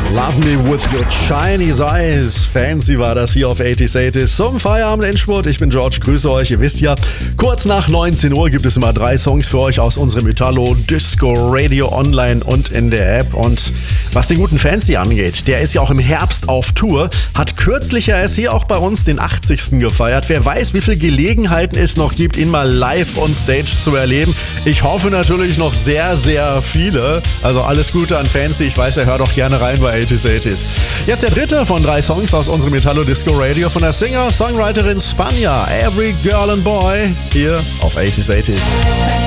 Love Me With Your Chinese Eyes. Fancy war das hier auf 80s 80s zum Feierabend-Endspurt. Ich bin George, grüße euch. Ihr wisst ja, kurz nach 19 Uhr gibt es immer 3 Songs für euch aus unserem Italo Disco Radio online und in der App. Und was den guten Fancy angeht, der ist ja auch im Herbst auf Tour, hat kürzlich erst hier auch bei uns den 80. gefeiert. Wer weiß, wie viele Gelegenheiten es noch gibt, ihn mal live on stage zu erleben. Ich hoffe natürlich noch sehr, sehr viele. Also alles Gute an Fancy. Ich weiß, er hört auch gerne rein bei 80s 80s. Jetzt der dritte von 3 Songs aus unserem Italo Disco Radio von der Singer-Songwriterin Spanja, Every Girl and Boy, hier auf 80s 80s.